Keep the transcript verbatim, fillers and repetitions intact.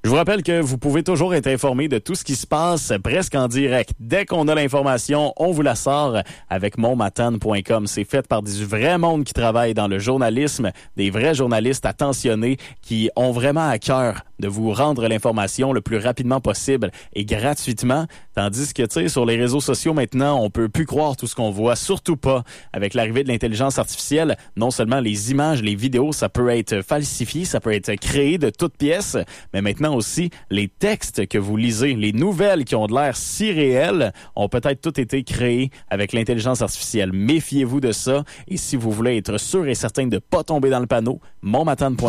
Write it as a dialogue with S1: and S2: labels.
S1: Je vous rappelle que vous pouvez toujours être informé de tout ce qui se passe presque en direct. Dès qu'on a l'information, on vous la sort avec mon matane point com. C'est fait par du vrai monde qui travaille dans le journalisme, des vrais journalistes attentionnés qui ont vraiment à cœur de vous rendre l'information le plus rapidement possible et gratuitement. Tandis que, tu sais, sur les réseaux sociaux maintenant, on peut plus croire tout ce qu'on voit, surtout pas avec l'arrivée de l'intelligence artificielle. Non seulement les images, les vidéos, ça peut être falsifié, ça peut être créé de toutes pièces, mais maintenant aussi, les textes que vous lisez, les nouvelles qui ont de l'air si réelles, ont peut-être toutes été créées avec l'intelligence artificielle. Méfiez-vous de ça. Et si vous voulez être sûr et certain de pas tomber dans le panneau, mon matane point com.